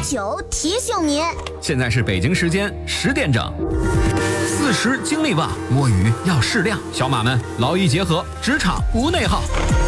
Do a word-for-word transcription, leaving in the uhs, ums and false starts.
九提醒您， 现在是北京时间十点整。四十精力旺，摸鱼要适量。小马们劳逸结合，职场无内耗。